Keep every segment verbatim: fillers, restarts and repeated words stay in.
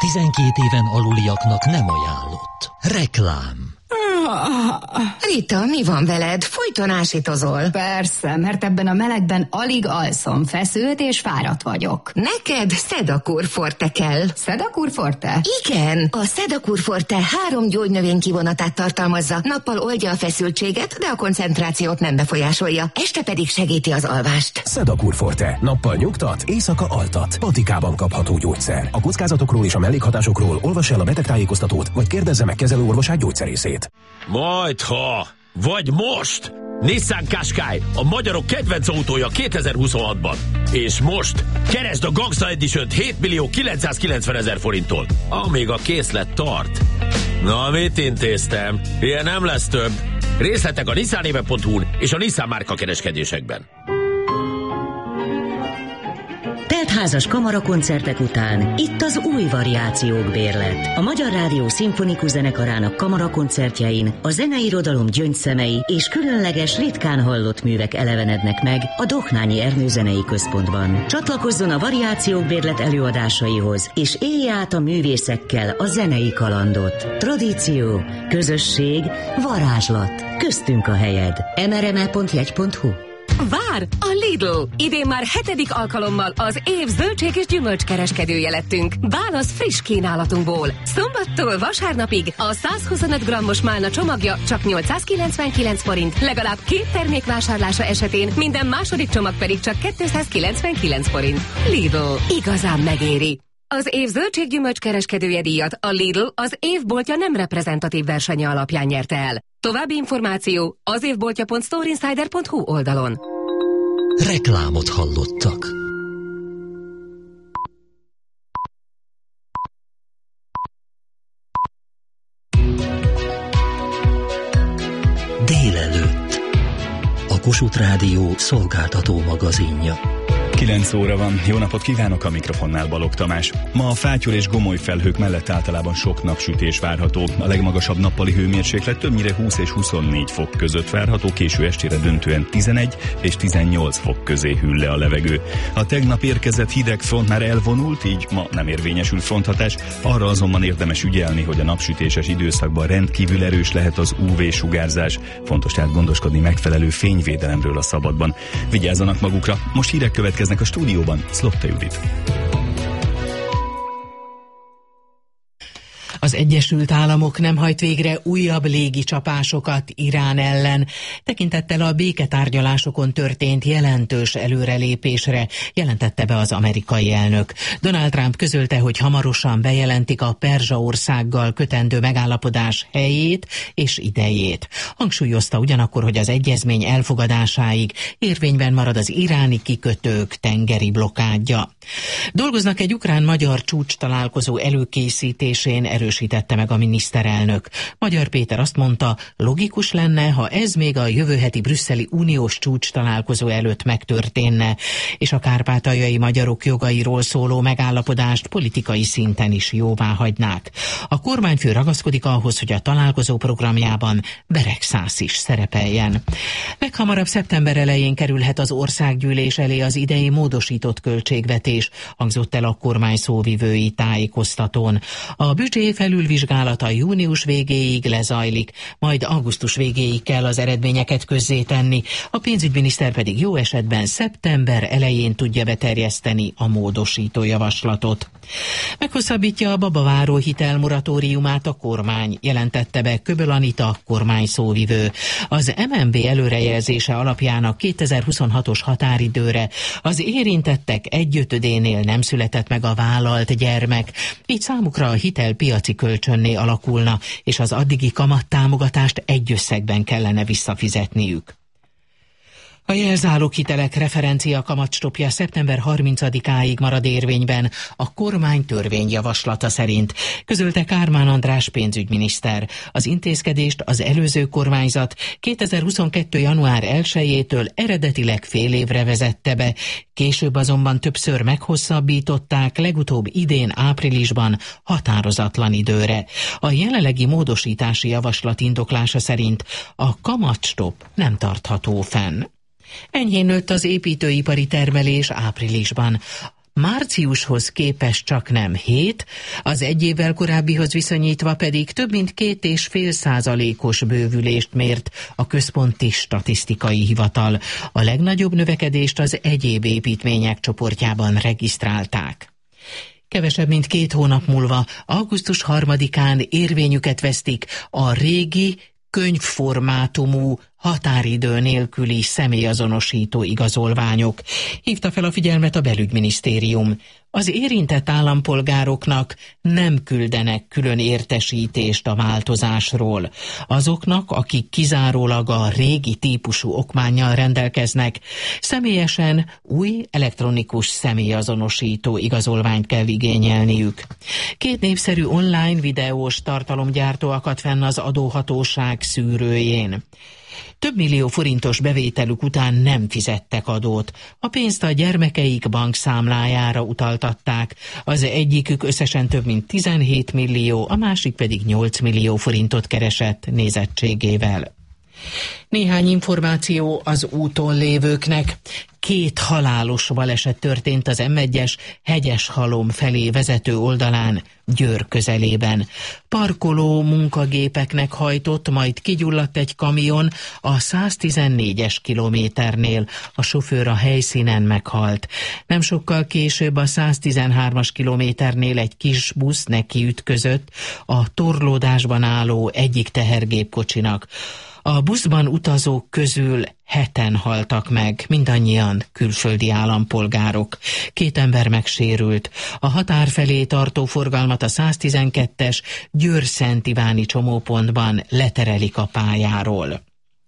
tizenkét éven aluliaknak nem ajánlott. Reklám. Rita, mi van veled? Folyton ásítozol. Persze, mert ebben a melegben alig alszom, feszült és fáradt vagyok. Neked Sedakur Forte kell. Sedakur Forte? Igen, a Sedakur Forte három gyógynövény kivonatát tartalmazza. Nappal oldja a feszültséget, de a koncentrációt nem befolyásolja. Este pedig segíti az alvást. Sedakur Forte. Nappal nyugtat, éjszaka altat. Patikában kapható gyógyszer. A kockázatokról és a mellékhatásokról olvassa el a betegtájékoztatót, vagy kérdezze meg kezelőorvosát, gyógyszerészét. Majdha, vagy most! Nissan Qashqai, a magyarok kedvenc autója kétezer-huszonhatban. És most keresd a Gangsta Edition-t hét millió kilencszázkilencven ezer forinttól, amíg a készlet tart. Na, mit intéztem? Ilyen nem lesz több. Részletek a nissanéve pont hu-n és a Nissan márka kereskedésekben. Teltházas kamarakoncertek után itt az új variációk bérlet. A Magyar Rádió Szimfonikus Zenekarának kamarakoncertjein a zeneirodalom gyöngyszemei és különleges, ritkán hallott művek elevenednek meg a Dohnányi Ernő Zenei Központban. Csatlakozzon a variációk bérlet előadásaihoz, és élje át a művészekkel a zenei kalandot. Tradíció, közösség, varázslat. Köztünk a helyed. em er em e pont jegy pont hu. Vár! A Lidl! Idén már hetedik alkalommal az év zöldség és gyümölcskereskedője lettünk. Válasz friss kínálatunkból. Szombattól vasárnapig a százhuszonöt grammos málna csomagja csak nyolcszázkilencvenkilenc forint, legalább két termék vásárlása esetén, minden második csomag pedig csak kétszázkilencvenkilenc forint. Lidl. Igazán megéri. Az év zöldséggyümölcs kereskedője díjat a Lidl az évboltja nem reprezentatív versenye alapján nyerte el. További információ az évboltja pont storeinsider pont hu oldalon. Reklámot hallottak. Délelőtt. A Kossuth Rádió szolgáltató magazinja. kilenc óra van. Jó napot kívánok, a mikrofonnál Balogh Tamás. Ma a fátyol és gomoly felhők mellett általában sok napsütés várható. A legmagasabb nappali hőmérséklet többnyire húsz és huszonnégy fok között várható, késő estére döntően tizenegy és tizennyolc fok közé hűl le a levegő. A tegnap érkezett hideg front már elvonult, így ma nem érvényesül fronthatás. Arra azonban érdemes ügyelni, hogy a napsütéses időszakban rendkívül erős lehet az ú vé-sugárzás. Fontos tehát gondoskodni megfelelő fényvédelemről a szabadban. Vigyázzanak magukra. Most hírek következnek a stúdióban. Szlopta Judit. Az Egyesült Államok nem hajt végre újabb légicsapásokat Irán ellen, tekintettel a béketárgyalásokon történt jelentős előrelépésre, jelentette be az amerikai elnök. Donald Trump közölte, hogy hamarosan bejelentik a Perzsaországgal kötendő megállapodás helyét és idejét. Hangsúlyozta ugyanakkor, hogy az egyezmény elfogadásáig érvényben marad az iráni kikötők tengeri blokádja. Dolgoznak egy ukrán-magyar csúcs találkozó előkészítésén, erősítette meg a miniszterelnök. Magyar Péter azt mondta, logikus lenne, ha ez még a jövő heti brüsszeli uniós csúcs találkozó előtt megtörténne, és a kárpátaljai magyarok jogairól szóló megállapodást politikai szinten is jóvá hagynák. A kormányfő ragaszkodik ahhoz, hogy a találkozó programjában Beregszász is szerepeljen. Leghamarabb szeptember elején kerülhet az országgyűlés elé az idei módosított költségvetés, hangzott el a kormány szóvivői tájékoztatón. A büdzsé felülvizsgálata június végéig lezajlik, majd augusztus végéig kell az eredményeket közzétenni, a pénzügyminiszter pedig jó esetben szeptember elején tudja beterjeszteni a módosító javaslatot. Meghosszabbítja a babaváró hitelmoratóriumát a kormány, jelentette be Köböl Anita, kormány szóvivő. Az em en bé előrejelzése alapján a kétezer-huszonhatos határidőre az érintettek egyötödénél nem született meg a vállalt gyermek, így számukra a hitel piaci kölcsönné alakulna, és az addigi kamattámogatást egy összegben kellene visszafizetniük. A jelzálók hitelek referencia kamatstopja szeptember harmincadikáig marad érvényben a kormány törvényjavaslata szerint, közölte Kármán András pénzügyminiszter. Az intézkedést az előző kormányzat kétezer-huszonkettő január elsejétől eredetileg fél évre vezette be, később azonban többször meghosszabbították, legutóbb idén áprilisban határozatlan időre. A jelenlegi módosítási javaslat indoklása szerint a kamatstop nem tartható fenn. Enyhén nőtt az építőipari termelés áprilisban. márciushoz képest csak nem hét, az egy évvel korábbihoz viszonyítva pedig több mint két és fél százalékos bővülést mért a Központi Statisztikai Hivatal. A legnagyobb növekedést az egyéb építmények csoportjában regisztrálták. Kevesebb mint két hónap múlva, augusztus harmadikán érvényüket vesztik a régi, könyvformátumú, határidő nélküli személyazonosító igazolványok, hívta fel a figyelmet a Belügyminisztérium. Az érintett állampolgároknak nem küldenek külön értesítést a változásról. Azoknak, akik kizárólag a régi típusú okmánnyal rendelkeznek, személyesen új elektronikus személyazonosító igazolványt kell igényelniük. Két népszerű online videós tartalomgyártó akadt fenn az adóhatóság szűrőjén. Több millió forintos bevételük után nem fizettek adót. A pénzt a gyermekeik bankszámlájára utaltatták. Az egyikük összesen több mint tizenhét millió, a másik pedig nyolc millió forintot keresett nézettségével. Néhány információ az úton lévőknek. Két halálos baleset történt az em egyes Hegyeshalom felé vezető oldalán, Győr közelében. Parkoló munkagépeknek hajtott, majd kigyulladt egy kamion a száztizennégyes kilométernél. A sofőr a helyszínen meghalt. Nem sokkal később a száztizenhármas kilométernél egy kis busz nekiütközött a torlódásban álló egyik tehergépkocsinak. A buszban utazók közül heten haltak meg, mindannyian külföldi állampolgárok. Két ember megsérült. A határ felé tartó forgalmat a száztizenkettes Győr-Szent Iváni csomópontban leterelik a pályáról.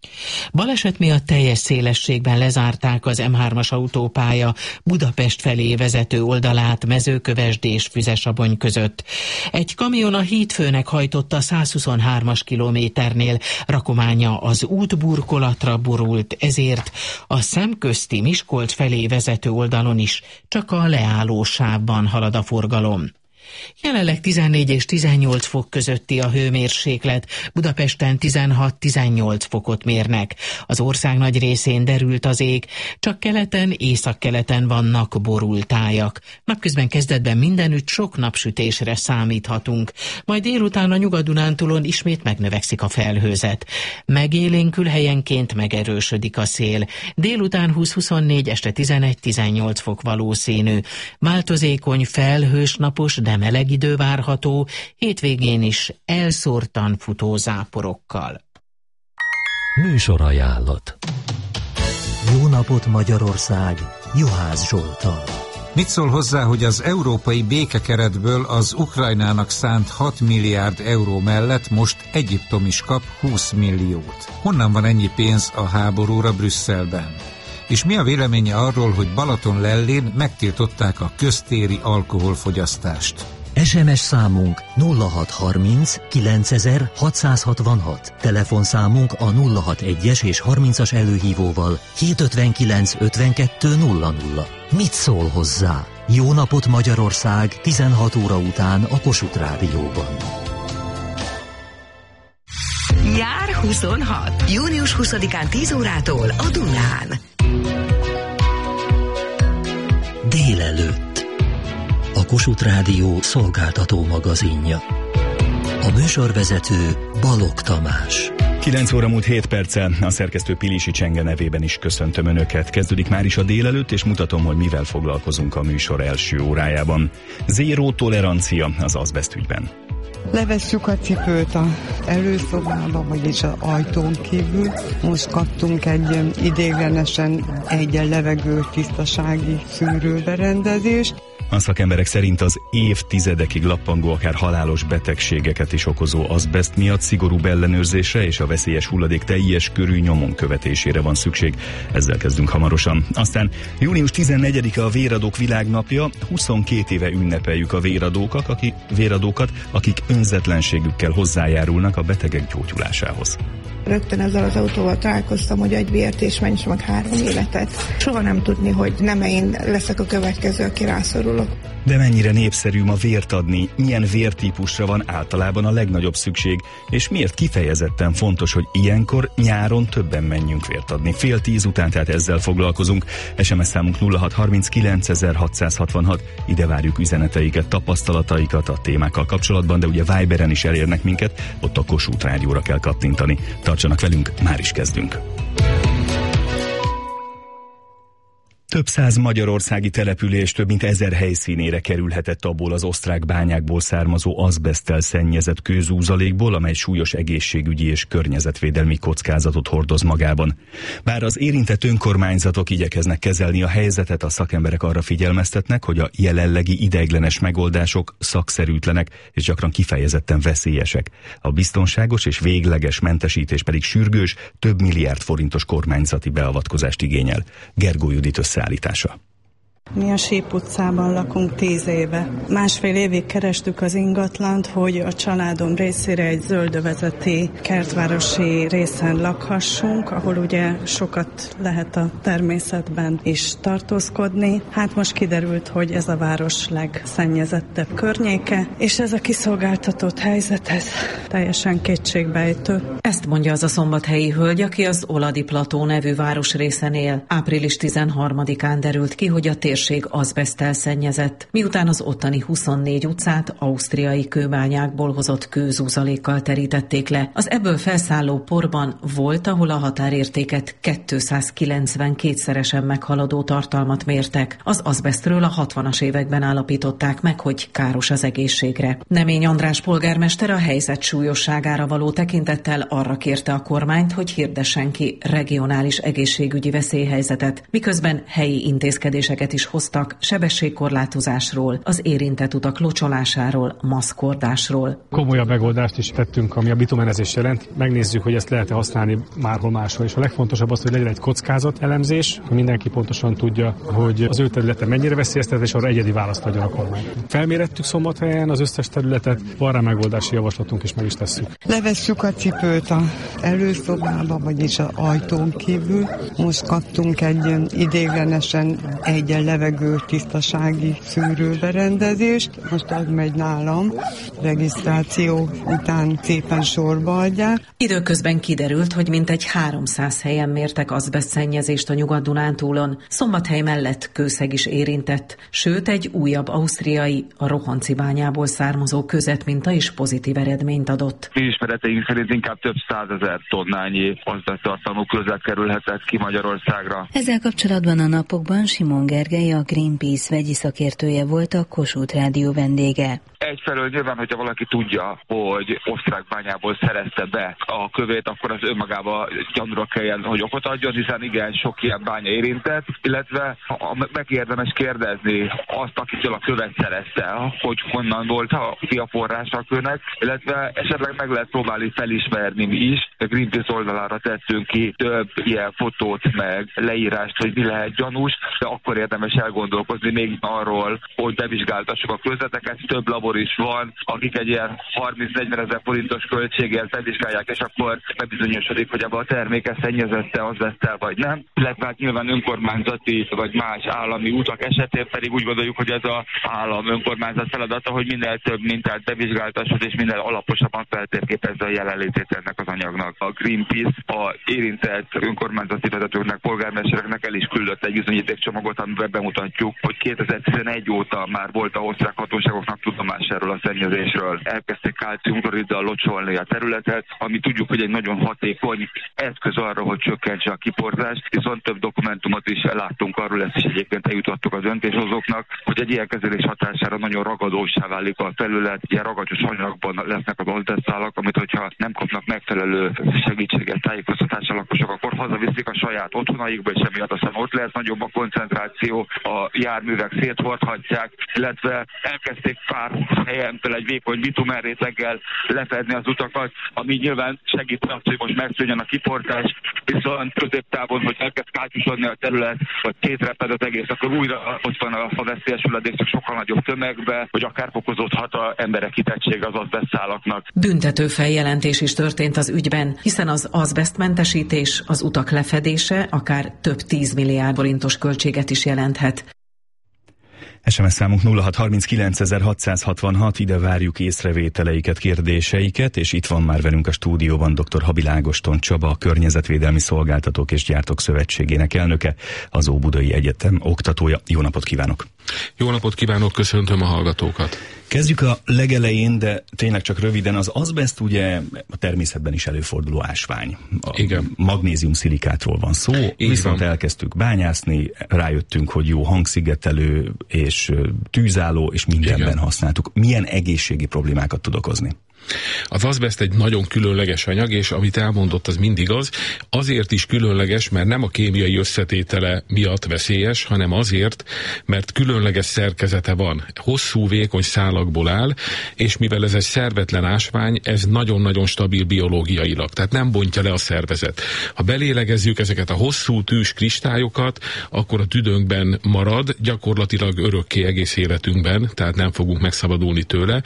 Baleset miatt teljes szélességben lezárták az em hármas autópálya Budapest felé vezető oldalát Mezőkövesd és Füzesabony között. Egy kamion a hídfőnek hajtotta a százhuszonhármas kilométernél, rakománya az útburkolatra borult, ezért a szemközti Miskolc felé vezető oldalon is csak a leálló sávban halad a forgalom. Jelenleg tizennégy és tizennyolc fok közötti a hőmérséklet, Budapesten tizenhat-tizennyolc fokot mérnek. Az ország nagy részén derült az ég, csak keleten, északkeleten vannak borultájak. Napközben kezdetben mindenütt sok napsütésre számíthatunk, majd délután a Nyugat-Dunántúlon ismét megnövekszik a felhőzet. Megélénkül, helyenként megerősödik a szél. Délután húsz-huszonnégy, este tizenegy-tizennyolc fok valószínű. Változékony, felhős napos, de meleg idő várható, hétvégén is elszórtan futó záporokkal. Műsorajánlat. Jó napot Magyarország, Juhász Zsoltal. Mit szól hozzá, hogy az európai békekeretből az Ukrajnának szánt hat milliárd euró mellett most Egyiptom is kap húsz milliót? Honnan van ennyi pénz a háborúra Brüsszelben? És mi a véleménye arról, hogy Balatonlellén megtiltották a köztéri alkoholfogyasztást? es em es számunk nulla hat harminc kilencezer-hatszázhatvanhat, telefonszámunk a nulla hatvanas és harmincas előhívóval hétszázötvenkilenc ötvenkettő nulla nulla. Mit szól hozzá? Jó napot Magyarország, tizenhat óra után a Kossuth Rádióban. Nyár huszonhat. június huszadikán tíz órától a Dunán. Délelőtt. A Kossuth Rádió szolgáltató magazinja. A műsorvezető Balogh Tamás. kilenc óra múlt hét perccel, a szerkesztő Pilisi Csenge nevében is köszöntöm Önöket. Kezdődik már is a délelőtt, és mutatom, hogy mivel foglalkozunk a műsor első órájában. Zéró tolerancia az azbest ügyben. Levesszük a cipőt az előszobába, vagyis az ajtón kívül. Most kaptunk egy idéglenesen egy levegő tisztasági szűrőberendezést. A szakemberek szerint az évtizedekig lappangó, akár halálos betegségeket is okozó azbest miatt szigorúbb ellenőrzésre és a veszélyes hulladék teljes körű nyomon követésére van szükség. Ezzel kezdünk hamarosan. Aztán június tizennegyedike a Véradók Világnapja, huszonkét éve ünnepeljük a véradókat, akik, véradókat, akik önzetlenségükkel hozzájárulnak a betegek gyógyulásához. rögtön ezzel az autóval találkoztam, hogy agyvért és menj meg három életet. Soha nem tudni, hogy nem én leszek a következő, aki rászorulok. De mennyire népszerű ma vért adni, milyen vértípusra van általában a legnagyobb szükség, és miért kifejezetten fontos, hogy ilyenkor nyáron többen menjünk vért adni. Fél tíz után tehát ezzel foglalkozunk. es em es számunk nulla hat harminckilenc hatszázhatvanhat, ide várjuk üzeneteiket, tapasztalataikat a témákkal kapcsolatban, de ugye Viberen is elérnek minket, ott a Kossuth Rádióra kell kattintani. Tartsanak velünk, már is kezdünk. Több száz magyarországi település több mint ezer helyszínére kerülhetett abból az osztrák bányákból származó azbeszttel szennyezett kőzúzalékból, amely súlyos egészségügyi és környezetvédelmi kockázatot hordoz magában. Bár az érintett önkormányzatok igyekeznek kezelni a helyzetet, a szakemberek arra figyelmeztetnek, hogy a jelenlegi ideiglenes megoldások szakszerűtlenek és gyakran kifejezetten veszélyesek. A biztonságos és végleges mentesítés pedig sürgős, több milliárd forintos kormányzati beavatkozást igényel. Gergó Judit össze állítása. Mi a Síp utcában lakunk tíz éve. Másfél évig kerestük az ingatlant, hogy a családom részére egy zöldövezeti kertvárosi részen lakhassunk, ahol ugye sokat lehet a természetben is tartózkodni. Hát most kiderült, hogy ez a város legszennyezettebb környéke, és ez a kiszolgáltatott helyzet, ez teljesen kétségbejtő. Ezt mondja az a szombathelyi hölgy, aki az Oladi Plató nevű városrészen él. április tizenharmadikán derült ki, hogy a térség azbeszttel szennyezett, miután az ottani huszonnégy utcát ausztriai kőbányákból hozott kőzúzalékkal terítették le. Az ebből felszálló porban volt, ahol a határértéket kétszázkilencvenkétszeresen meghaladó tartalmat mértek. Az azbesztről a hatvanas években állapították meg, hogy káros az egészségre. Nemény András polgármester a helyzet súlyosságára való tekintettel arra kérte a kormányt, hogy hirdessen ki regionális egészségügyi veszélyhelyzetet, miközben helyi intézkedéseket is hoztak sebességkorlátozásról, az érintett utak locsolásáról, maszkordásról. Komolyabb megoldást is tettünk, ami a bitumenezés jelent. Megnézzük, hogy ezt lehet-e használni márhol máshol. És a legfontosabb az, hogy legyen egy kockázat elemzés, hogy mindenki pontosan tudja, hogy az ő területe mennyire veszélyeztetett, és arra egyedi választ adjon a kormány. Felmérettük Szombathelyen az összes területet, van rá megoldási javaslatunk, és meg is tesszük. Levesszük a cipőt az előszobába, vagyis az ajtón kívül. Most kaptunk egy ideiglenesen egy levegő tisztasági szűrőberendezést. Most az megy nálam, regisztráció után szépen sorba adják. Időközben kiderült, hogy mintegy háromszáz helyen mértek azbesztszennyezést a Nyugat-Dunántúlon. Szombathely mellett Kőszeg is érintett, sőt egy újabb ausztriai, a Rohanci bányából származó közetminta is pozitív eredményt adott. Mi ismereteink szerint inkább több százezer tonnányi azbeszttartalmú közlet kerülhetett ki Magyarországra. Ezzel kapcsolatban a napokban Simon Gergely, a Greenpeace vegyi szakértője volt, a Kossuth Rádió vendége. Egyfelől nyilván, hogyha valaki tudja, hogy osztrák bányából szerezte be a kövét, akkor az önmagába gyanúra kelljen, hogy okot adjon, hiszen igen, sok ilyen bánya érintett, illetve meg érdemes kérdezni azt, akitől a követ szerezte, hogy honnan volt a, a forrása a kőnek, illetve esetleg meg lehet próbálni felismerni mi is. A Greenpeace oldalára tettünk ki több ilyen fotót, meg leírást, hogy mi lehet gyanús, de akkor érdemes elgondolkozni még arról, hogy bevizsgáltassuk a közleteket. Több labor is van, akik egy ilyen harminc-negyven ezer forintos költséggel bevizsgálják, és akkor bebizonyosodik, hogy ebben a terméke szennyezette azbeszttel vagy nem. Illetve hát nyilván önkormányzati vagy más állami utak esetén pedig úgy gondoljuk, hogy ez az állam önkormányzat feladata, hogy minél több mintát bevizsgáltasson és minél alaposabban feltérképezze a jelenlétét ennek az anyagnak. A Greenpeace a érintett önkormányzati vezetőknek, polgármestereknek el is küldött egy bizonyítékcsomagot, amiben bemutatjuk, hogy kétezer-tizenegy óta már volt a osztrák hatóságoknak tudomás erről a szennyezésről. Elkezdték kálciumkloriddal locsolni a területet, ami tudjuk, hogy egy nagyon hatékony eszköz arra, hogy csökkentse a kiporzást, viszont több dokumentumot is láttunk arról, ezt is egyébként eljutottuk az döntéshozóknak, hogy egy ilyen kezelés hatására nagyon ragadósá válik a felület, ilyen ragacsos anyagban lesznek az azbesztszálak, amit hogyha nem kapnak megfelelő segítséget, tájékoztatást a lakosok, akkor hazaviszik a saját otthonaikba, és emiatt aztán ott lesz nagyobb a koncentráció, a járművek széthordhatják, illetve elkezdték pár helyentől egy vékony bitumenréteggel lefedni az utakat, ami nyilván segít azt, hogy most megszűnjön a kiportás, viszont középtávon, hogy elkezd kátyusodni a terület, vagy szétreped az egész, akkor újra ott van a veszélyes hulladék, csak sokkal nagyobb tömegbe, hogy akár fokozódhat az emberek kitettsége az azbesztszálaknak. Büntető feljelentés is történt az ügyben, hiszen az azbesztmentesítés, az utak lefedése akár több tíz milliárd forintos költséget is jelenthet. es em es számunk nulla hat harminckilencezer-hatszázhatvanhat, ide várjuk észrevételeiket, kérdéseiket, és itt van már velünk a stúdióban dr. Habil Ágoston Csaba, a Környezetvédelmi Szolgáltatók és Gyártók Szövetségének elnöke, az Óbudai Egyetem oktatója. Jó napot kívánok! Jó napot kívánok, köszöntöm a hallgatókat! Kezdjük a legelején, de tényleg csak röviden. Az azbeszt ugye a természetben is előforduló ásvány. A Igen. magnézium szilikátról van szó, Így viszont van. elkezdtük bányászni, rájöttünk, hogy jó hangszigetelő és tűzálló, és mindenben Igen. használtuk. Milyen egészségi problémákat tud okozni? Az azbeszt egy nagyon különleges anyag, és amit elmondott, az mindig az. Azért is különleges, mert nem a kémiai összetétele miatt veszélyes, hanem azért, mert különleges szerkezete van. Hosszú, vékony szálakból áll, és mivel ez egy szervetlen ásvány, ez nagyon-nagyon stabil biológiailag, tehát nem bontja le a szervezet. Ha belélegezzük ezeket a hosszú tűs kristályokat, akkor a tüdőnkben marad, gyakorlatilag örökké egész életünkben, tehát nem fogunk megszabadulni tőle,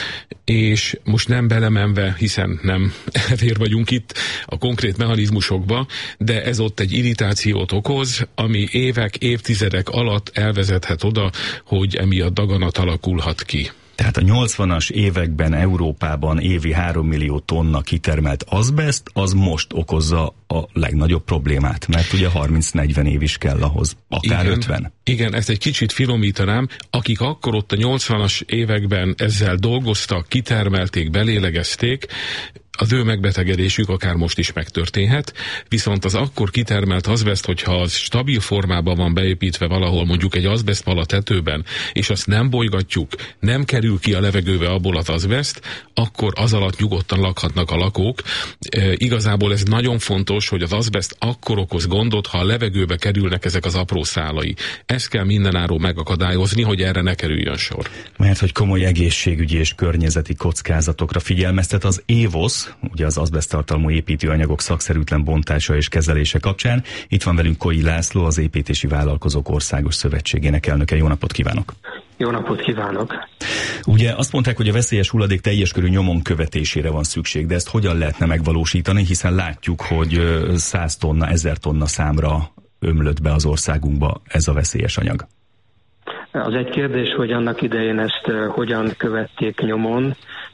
és most nem belemenve, hiszen nem evér vagyunk itt a konkrét mechanizmusokba, de ez ott egy irritációt okoz, ami évek, évtizedek alatt elvezethet oda, hogy emiatt daganat alakulhat ki. Tehát a nyolcvanas években Európában évi három millió tonna kitermelt azbeszt, az most okozza a legnagyobb problémát, mert ugye harminc-negyven év is kell ahhoz, akár Igen, ötven. Igen, ezt egy kicsit finomítanám. Akik akkor ott a nyolcvanas években ezzel dolgoztak, kitermelték, belélegezték, az ő megbetegedésük akár most is megtörténhet, viszont az akkor kitermelt azbeszt, hogyha az stabil formában van beépítve valahol, mondjuk egy azbesztpala tetőben, és azt nem bolygatjuk, nem kerül ki a levegőbe abból az azbeszt, akkor az alatt nyugodtan lakhatnak a lakók. E, igazából ez nagyon fontos, hogy az azbeszt akkor okoz gondot, ha a levegőbe kerülnek ezek az apró szálai. Ezt kell mindenáról megakadályozni, hogy erre ne kerüljön sor. Mert hogy komoly egészségügyi és környezeti kockázatokra figyelmeztet az évosz, ugye az azbeszttartalmú építőanyagok szakszerűtlen bontása és kezelése kapcsán. Itt van velünk Koi László, az Építési Vállalkozók Országos Szövetségének elnöke. Jó napot kívánok! Jó napot kívánok! Ugye azt mondták, hogy a veszélyes hulladék teljes körű nyomon követésére van szükség, de ezt hogyan lehetne megvalósítani, hiszen látjuk, hogy száz tonna, ezer tonna számra ömlött be az országunkba ez a veszélyes anyag. Az egy kérdés, hogy annak idején ezt uh, hogyan követték nyomon,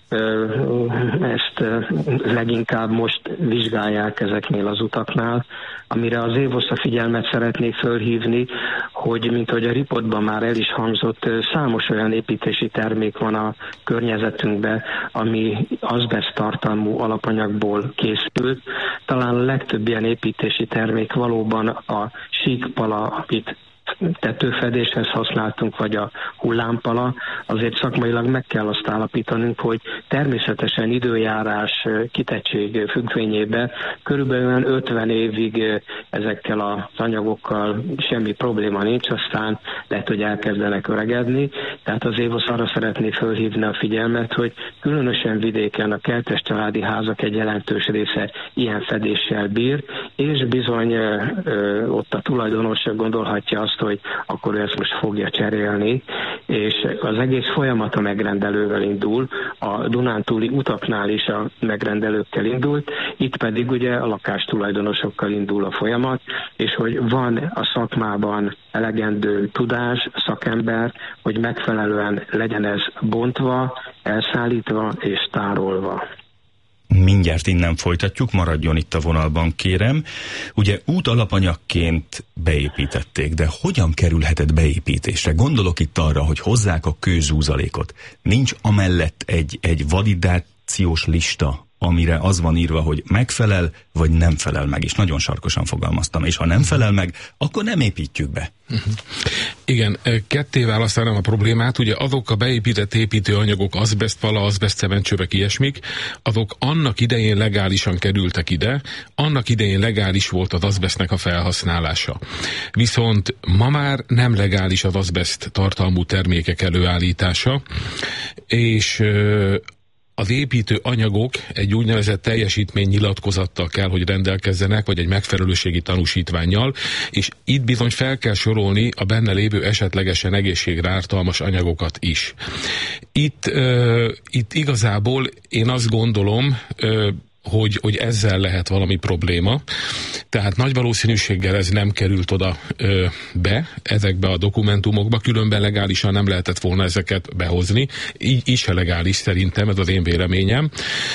uh, ezt uh, leginkább most vizsgálják ezeknél az utaknál, amire az évosz a figyelmet szeretnék fölhívni, hogy mint hogy a riportban már el is hangzott, uh, számos olyan építési termék van a környezetünkben, ami azbeszt tartalmú alapanyagból készült. Talán a legtöbb ilyen építési termék valóban a síkpala, amit tetőfedéshez használtunk, vagy a hullámpala, azért szakmailag meg kell azt állapítanunk, hogy természetesen időjárás, kitettség függvényében körülbelül ötven évig ezekkel az anyagokkal semmi probléma nincs, aztán lehet, hogy elkezdenek öregedni. Tehát az évosz arra szeretné fölhívni a figyelmet, hogy különösen vidéken a kertes családi házak egy jelentős része ilyen fedéssel bír, és bizony ö, ö, ott a tulajdonos gondolhatja azt, hogy akkor ő ezt most fogja cserélni, és az egész folyamat a megrendelővel indul, a Dunántúli utaknál is a megrendelőkkel indult, itt pedig ugye a lakástulajdonosokkal indul a folyamat, és hogy van a szakmában elegendő tudás, szakember, hogy megfelelően legyen ez bontva, elszállítva és tárolva. Mindjárt innen folytatjuk, maradjon itt a vonalban, kérem. Ugye út alapanyagként beépítették, de hogyan kerülhetett beépítésre? Gondolok itt arra, hogy hozzák a kőzúzalékot. Nincs amellett egy, egy validációs lista, amire az van írva, hogy megfelel, vagy nem felel meg, és nagyon sarkosan fogalmaztam, és ha nem felel meg, akkor nem építjük be. Uh-huh. Igen, ketté választanám a problémát, ugye azok a beépített építőanyagok, azbesztpala, azbesztcementcsövek, ilyesmik, azok annak idején legálisan kerültek ide, annak idején legális volt az azbesztnek a felhasználása. Viszont ma már nem legális az azbeszt tartalmú termékek előállítása, és az építő anyagok egy úgynevezett teljesítménynyilatkozattal kell, hogy rendelkezzenek, vagy egy megfelelőségi tanúsítvánnyal, és itt bizony fel kell sorolni a benne lévő esetlegesen egészségre ártalmas anyagokat is. Itt, uh, itt igazából én azt gondolom, uh, Hogy, hogy ezzel lehet valami probléma. Tehát nagy valószínűséggel ez nem került oda ö, be, ezekbe a dokumentumokba, különben legálisan nem lehetett volna ezeket behozni. Így is legális szerintem, ez az én véleményem.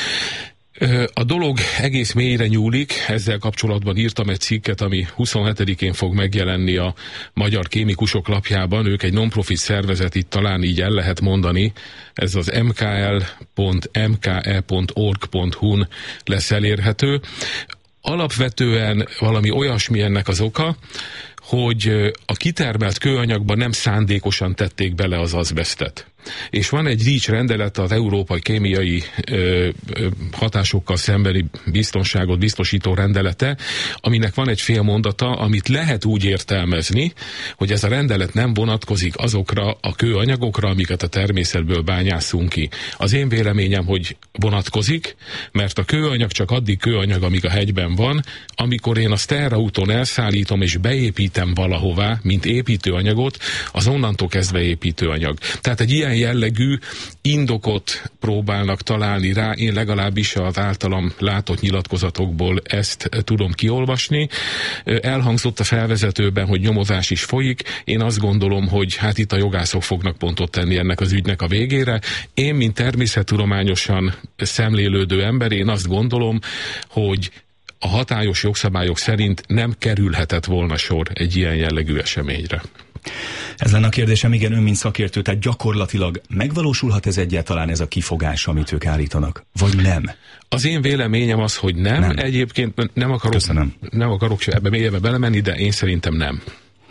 A dolog egész mélyre nyúlik, ezzel kapcsolatban írtam egy cikket, ami huszonhetedikén fog megjelenni a Magyar Kémikusok lapjában. Ők egy non-profit szervezet, itt talán így el lehet mondani, ez az em ká el pont em ká e pont org pont hu-n lesz elérhető. Alapvetően valami olyasmi ennek az oka, hogy a kitermelt kőanyagban nem szándékosan tették bele az azbesztet. És van egy REACH rendelet, az Európai Kémiai ö, ö, hatásokkal szembeni biztonságot biztosító rendelete, aminek van egy fél mondata, amit lehet úgy értelmezni, hogy ez a rendelet nem vonatkozik azokra a kőanyagokra, amiket a természetből bányászunk ki. Az én véleményem, hogy vonatkozik, mert a kőanyag csak addig kőanyag, amíg a hegyben van, amikor én azt terraúton elszállítom és beépítem valahová, mint építőanyagot, az onnantól kezdve építőanyag. Tehát egy ilyen jellegű indokot próbálnak találni rá, én legalábbis az általam látott nyilatkozatokból ezt tudom kiolvasni. Elhangzott a felvezetőben, hogy nyomozás is folyik. Én azt gondolom, hogy hát itt a jogászok fognak pontot tenni ennek az ügynek a végére. Én, mint természettudományosan szemlélődő ember, én azt gondolom, hogy a hatályos jogszabályok szerint nem kerülhetett volna sor egy ilyen jellegű eseményre. Ez lenne a kérdésem, igen, ön mint szakértő, tehát gyakorlatilag megvalósulhat ez egyáltalán ez a kifogás, amit ők állítanak, vagy nem? Az én véleményem az, hogy nem. nem. Egyébként nem akarok, nem akarok se ebbe mélyebbre belemenni, de én szerintem nem.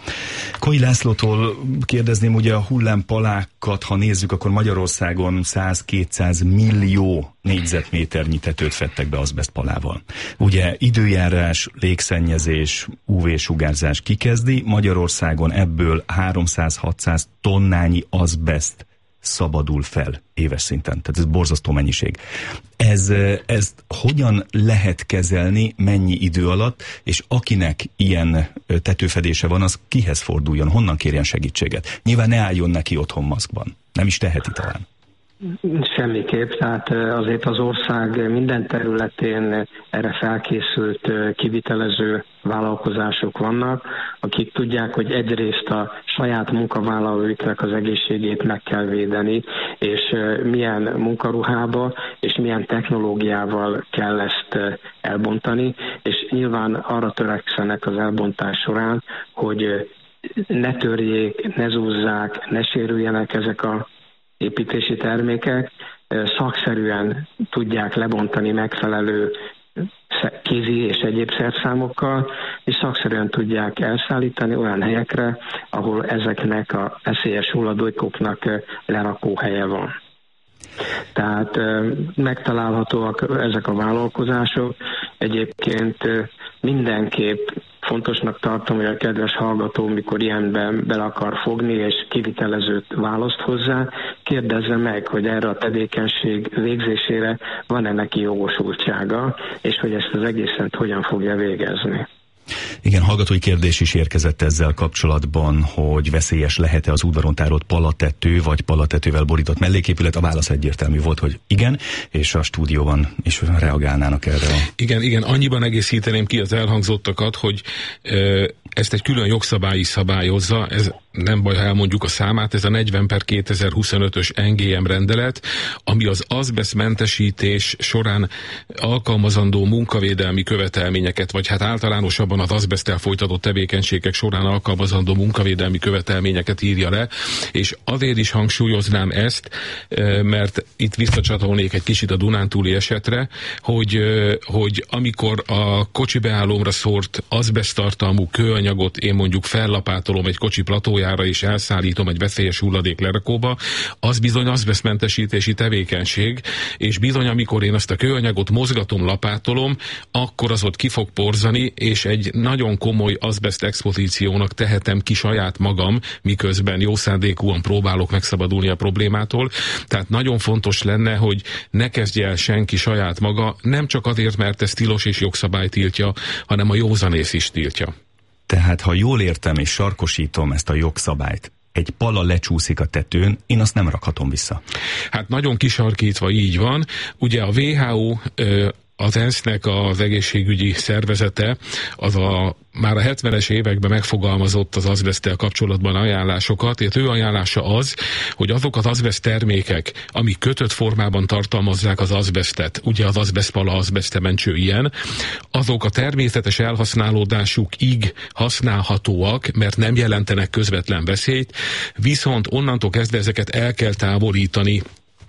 Koi Lászlótól kérdezném, ugye a hullámpalákat, ha nézzük, akkor Magyarországon száz-kétszáz millió négyzetméternyi tetőt fedtek be azbesztpalával. Ugye időjárás, légszennyezés, ú vé-sugárzás kikezdi, Magyarországon ebből háromszáz-hatszáz tonnányi azbeszt szabadul fel éves szinten. Tehát ez borzasztó mennyiség. Ez, ezt hogyan lehet kezelni, mennyi idő alatt, és akinek ilyen tetőfedése van, az kihez forduljon, honnan kérjen segítséget? Nyilván ne álljon neki otthon maszkban. Nem is teheti talán. Semmiképp, tehát azért az ország minden területén erre felkészült kivitelező vállalkozások vannak, akik tudják, hogy egyrészt a saját munkavállalóiknak az egészségét meg kell védeni, és milyen munkaruhába és milyen technológiával kell ezt elbontani, és nyilván arra törekszenek az elbontás során, hogy ne törjék, ne zúzzák, ne sérüljenek ezek a építési termékek, szakszerűen tudják lebontani megfelelő kézi és egyéb szerszámokkal, és szakszerűen tudják elszállítani olyan helyekre, ahol ezeknek a veszélyes hulladékoknak lerakóhelye van. Tehát megtalálhatóak ezek a vállalkozások. Egyébként mindenképp fontosnak tartom, hogy a kedves hallgató, mikor ilyenben bele akar fogni, és kivitelezőt választ hozzá, kérdezze meg, hogy erre a tevékenység végzésére van-e neki jogosultsága, és hogy ezt az egészet hogyan fogja végezni. Igen, hallgatói kérdés is érkezett ezzel kapcsolatban, hogy veszélyes lehet-e az udvaron tárolt palatető, vagy palatetővel borított melléképület. A válasz egyértelmű volt, hogy igen, és a stúdióban is reagálnának erre. A... Igen, igen, annyiban egészíteném ki az elhangzottakat, hogy ö, ezt egy külön jogszabály is szabályozza, ez nem baj, ha elmondjuk a számát, ez a negyven per kétezer-huszonötös en gé em rendelet, ami az azbesztmentesítés során alkalmazandó munkavédelmi követelményeket, vagy hát általánosabban az azbeszttel folytatott tevékenységek során alkalmazandó munkavédelmi követelményeket írja le, és azért is hangsúlyoznám ezt, mert itt visszacsatolnék egy kicsit a dunántúli esetre, hogy, hogy amikor a kocsi beállómra szórt azbeszttartalmú kőanyagot én mondjuk fellapátolom egy kocsi platójára, autójára és elszállítom egy veszélyes hulladék lerakóba, az bizony azbesztmentesítési tevékenység, és bizony, amikor én azt a kőanyagot mozgatom, lapátolom, akkor az ott ki fog porzani, és egy nagyon komoly azbeszt expozíciónak tehetem ki saját magam, miközben jó szándékúan próbálok megszabadulni a problémától. Tehát nagyon fontos lenne, hogy ne kezdje el senki saját maga, nem csak azért, mert ez tilos és jogszabály tiltja, hanem a józanész is tiltja. Tehát, ha jól értem és sarkosítom ezt a jogszabályt, egy pala lecsúszik a tetőn, én azt nem rakhatom vissza. Hát nagyon kisarkítva így van. Ugye a dupla vé há ó, az ENSZ-nek az egészségügyi szervezete, az a már a hetvenes években megfogalmazott az azbeszttel kapcsolatban ajánlásokat, és ő ajánlása az, hogy azok az azbeszt termékek, amik kötött formában tartalmazzák az azbesztet, ugye az azbesztpala, azbesztementső ilyen, azok a természetes elhasználódásukig használhatóak, mert nem jelentenek közvetlen veszélyt, viszont onnantól kezdve ezeket el kell távolítani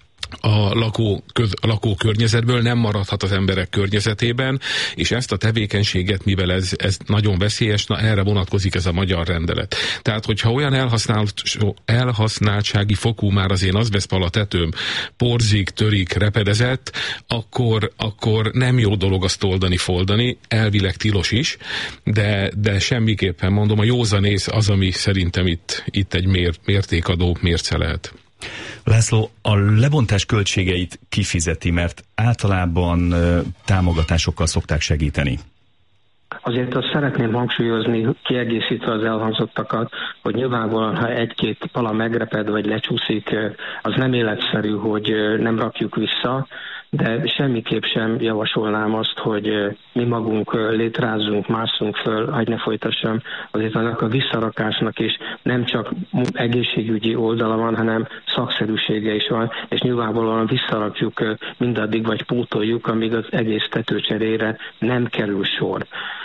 a lakó, köz, a lakókörnyezetből, nem maradhat az emberek környezetében, és ezt a tevékenységet, mivel ez, ez nagyon veszélyes, na erre vonatkozik ez a magyar rendelet. Tehát, hogyha olyan elhasznált, elhasználtsági fokú már az én azbesztpala tetőm porzik, törik, repedezett, akkor, akkor nem jó dolog azt oldani, foldani, elvileg tilos is, de, de semmiképpen mondom, a józanész az, ami szerintem itt, itt egy mér, mértékadó mérce lehet. László, a lebontás költségeit kifizeti, mert általában ö, támogatásokkal szokták segíteni. Azért azt szeretném hangsúlyozni, kiegészítve az elhangzottakat, hogy nyilvánvalóan, ha egy-két pala megreped vagy lecsúszik, az nem életszerű, hogy nem rakjuk vissza, de semmiképp sem javasolnám azt, hogy mi magunk létrázzunk, másszunk föl, hogy ne folytassam. Azért annak a visszarakásnak is nem csak egészségügyi oldala van, hanem szakszerűsége is van, és nyilvánvalóan visszarakjuk mindaddig, vagy pótoljuk, amíg az egész tetőcserére nem kerül sor.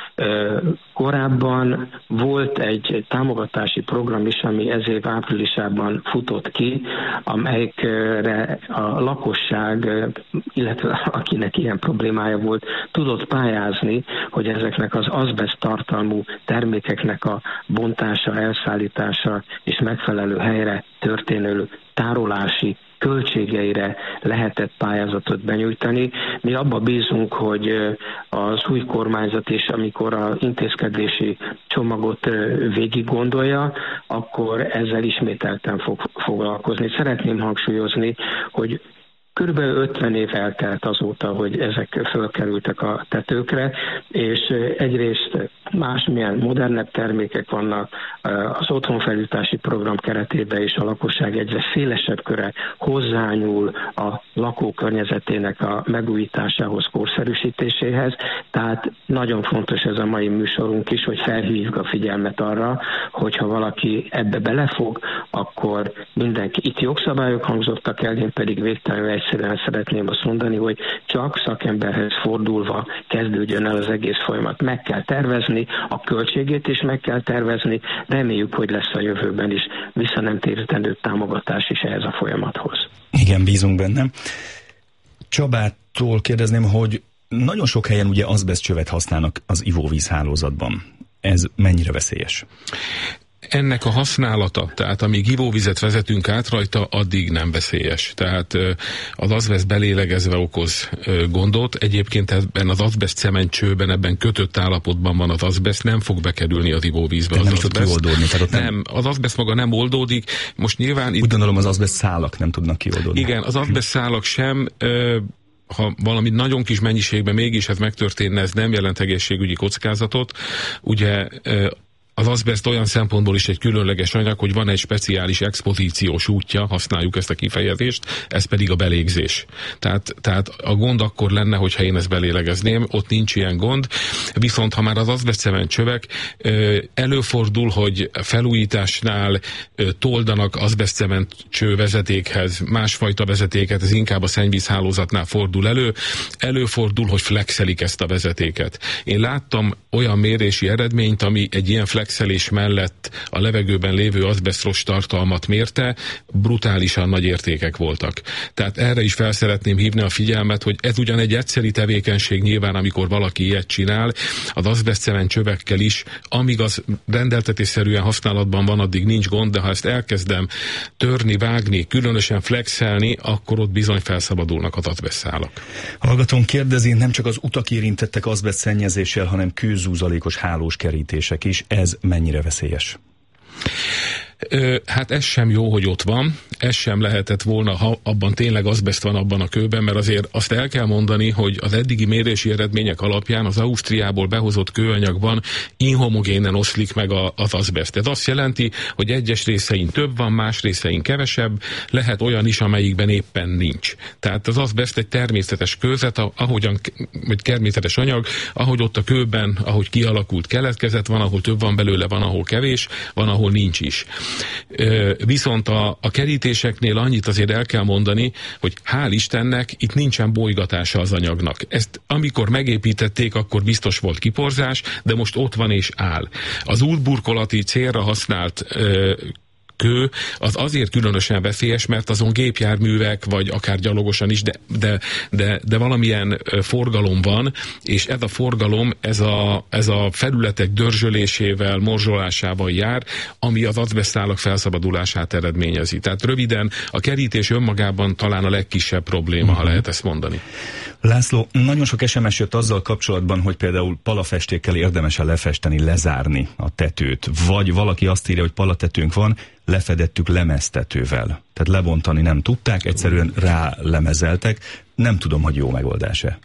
Korábban volt egy támogatási program is, ami ez év áprilisában futott ki, amelyikre a lakosság, illetve akinek ilyen problémája volt, tudott pályázni, hogy ezeknek az azbeszt tartalmú termékeknek a bontása, elszállítása és megfelelő helyre történő tárolási költségeire lehetett pályázatot benyújtani. Mi abba bízunk, hogy az új kormányzat is, amikor az intézkedési csomagot végig gondolja, akkor ezzel ismételten fog foglalkozni. Szeretném hangsúlyozni, hogy körülbelül ötven év eltelt azóta, hogy ezek fölkerültek a tetőkre, és egyrészt másmilyen modernebb termékek vannak, az otthonfelújítási program keretében is a lakosság egyre szélesebb köre hozzányúl a lakókörnyezetének a megújításához, korszerűsítéséhez, tehát nagyon fontos ez a mai műsorunk is, hogy felhívjuk a figyelmet arra, hogyha valaki ebbe belefog, akkor mindenki, itt jogszabályok hangzottak el, én pedig végtelenül egyszerűen szeretném azt mondani, hogy csak szakemberhez fordulva kezdődjön el az egész folyamat. Meg kell tervezni, a költségét is meg kell tervezni, reméljük, hogy lesz a jövőben is visszanemtérítendő támogatás is ehhez a folyamathoz. Igen, bízunk benne. Csabától kérdezném, hogy nagyon sok helyen ugye azbesztcsövet használnak az ivóvízhálózatban. Ez mennyire veszélyes? Ennek a használata, tehát amíg ivóvizet vezetünk át rajta, addig nem veszélyes. Tehát az azbeszt belélegezve okoz gondot. Egyébként ebben az azbeszt cementcsőben, ebben kötött állapotban van az azbeszt, nem fog bekerülni az ivóvízbe. Az nem tud kioldódni. Nem, nem, az azbeszt maga nem oldódik. Most nyilván... Úgy itt... gondolom, az azbeszt szálak nem tudnak kioldódni. Igen, az azbeszt szálak sem... Ö, ha valami nagyon kis mennyiségben mégis ez megtörténne, ez nem jelent egészségügyi kockázatot. Ugye az azbeszt olyan szempontból is egy különleges anyag, hogy van egy speciális expozíciós útja, használjuk ezt a kifejezést, ez pedig a belégzés. Tehát, tehát a gond akkor lenne, hogyha én ezt belélegezném, ott nincs ilyen gond, viszont ha már az azbesztcement csövek, előfordul, hogy felújításnál toldanak azbesztcement cső vezetékhez másfajta vezetéket, ez inkább a szennyvízhálózatnál fordul elő, előfordul, hogy flexelik ezt a vezetéket. Én láttam olyan mérési eredményt, ami egy ilyen flex flexelés mellett a levegőben lévő azbesztos tartalmat mérte, brutálisan nagy értékek voltak. Tehát erre is fel szeretném hívni a figyelmet, hogy ez ugyan egy egyszeri tevékenység nyilván, amikor valaki ilyet csinál, az azbesztcement csövekkel is, amíg az rendeltetésszerűen használatban van, addig nincs gond, de ha ezt elkezdem törni, vágni, különösen flexelni, akkor ott bizony felszabadulnak az azbesztszálak. Hallgatón kérdezi, nem csak az utak érintettek azbesztszennyezéssel, hanem kőzúzalékos hálós kerítések is. Ez mennyire veszélyes? Hát ez sem jó, hogy ott van, ez sem lehetett volna, ha abban tényleg azbeszt van abban a kőben, mert azért azt el kell mondani, hogy az eddigi mérési eredmények alapján az Ausztriából behozott kőanyagban inhomogénen oszlik meg a, az azbeszt. Ez azt jelenti, hogy egyes részein több van, más részein kevesebb, lehet olyan is, amelyikben éppen nincs. Tehát az azbeszt egy természetes kőzet, ahogyan, vagy természetes anyag, ahogy ott a kőben, ahogy kialakult, keletkezett, van, ahol több van belőle, van, ahol kevés, van, ahol nincs is. Viszont a, a kerítéseknél annyit azért el kell mondani, hogy hál' Istennek itt nincsen bolygatása az anyagnak. Ezt amikor megépítették, akkor biztos volt kiporzás, de most ott van és áll. Az útburkolati célra használt ö, kő az azért különösen veszélyes, mert azon gépjárművek, vagy akár gyalogosan is, de, de, de, de valamilyen forgalom van, és ez a forgalom, ez a, ez a felületek dörzsölésével, morzsolásával jár, ami az azbesztszálak felszabadulását eredményezi. Tehát röviden a kerítés önmagában talán a legkisebb probléma, uh-huh. ha lehet ezt mondani. László, nagyon sok es em es jött azzal kapcsolatban, hogy például palafestékkel érdemes-e lefesteni, lezárni a tetőt, vagy valaki azt írja, hogy palatetőnk van, lefedettük lemeztetővel. Tehát lebontani nem tudták, egyszerűen rálemezeltek. Nem tudom, hogy jó megoldás-e.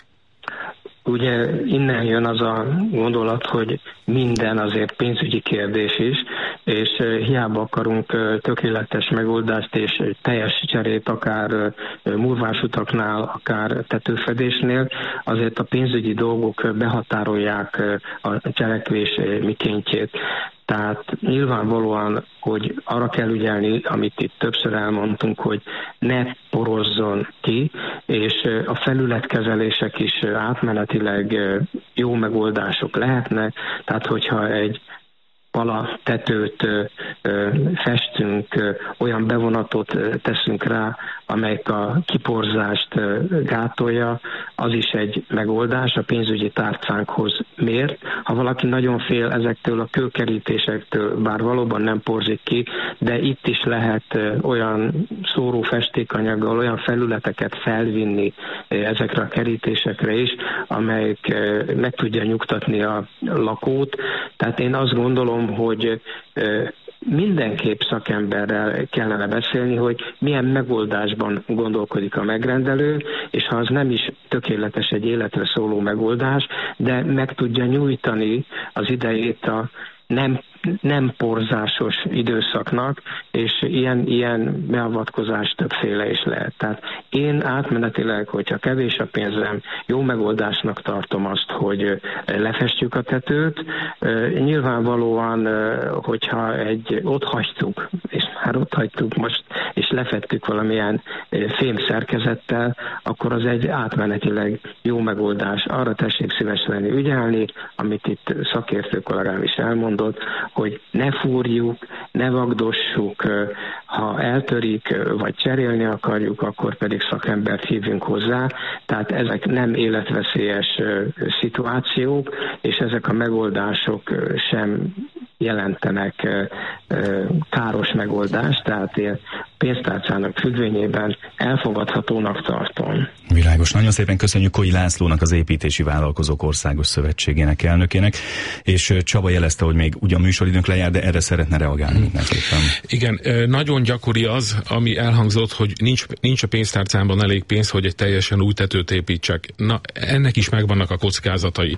Ugye innen jön az a gondolat, hogy minden azért pénzügyi kérdés is, és hiába akarunk tökéletes megoldást és teljes cserét akár murvásutaknál, akár tetőfedésnél, azért a pénzügyi dolgok behatárolják a cselekvés mikéntjét. Tehát nyilvánvalóan, hogy arra kell ügyelni, amit itt többször elmondtunk, hogy ne porozzon ki, és a felületkezelések is átmenetileg jó megoldások lehetnek. Tehát, hogyha egy pala tetőt festünk, olyan bevonatot teszünk rá, amelyik a kiporzást gátolja, az is egy megoldás a pénzügyi tárcánkhoz mér. Ha valaki nagyon fél ezektől a kőkerítésektől, bár valóban nem porzik ki, de itt is lehet olyan szóró festékanyaggal, olyan felületeket felvinni ezekre a kerítésekre is, amelyik meg tudja nyugtatni a lakót. Tehát én azt gondolom, hogy mindenképp szakemberrel kellene beszélni, hogy milyen megoldásban gondolkodik a megrendelő, és ha az nem is tökéletes egy életre szóló megoldás, de meg tudja nyújtani az idejét a nem, nem porzásos időszaknak, és ilyen, ilyen beavatkozás többféle is lehet. Tehát én átmenetileg, hogyha kevés a pénzem, jó megoldásnak tartom azt, hogy lefestjük a tetőt. Nyilvánvalóan, hogyha egy ott hagytuk, és már ott hagytuk most, és lefettük valamilyen fém szerkezettel, akkor az egy átmenetileg jó megoldás. Arra tessék szívesen ügyelni, amit itt szakértő kollégám is elmondott, hogy ne fúrjuk, ne vagdossuk, ha eltörik, vagy cserélni akarjuk, akkor pedig szakembert hívjunk hozzá. Tehát ezek nem életveszélyes szituációk, és ezek a megoldások sem jelentenek káros megoldást, tehát én pénztárcának függvényében elfogadhatónak tartom. Világos. Nagyon szépen köszönjük Koi Lászlónak, az Építési Vállalkozók Országos Szövetségének elnökének, és Csaba jelezte, hogy még ugyan műsoridőnk lejár, de erre szeretne reagálni mindenképpen. Igen, nagyon gyakori az, ami elhangzott, hogy nincs, nincs a pénztárcámban elég pénz, hogy egy teljesen új tetőt építsek. Na, ennek is megvannak a kockázatai.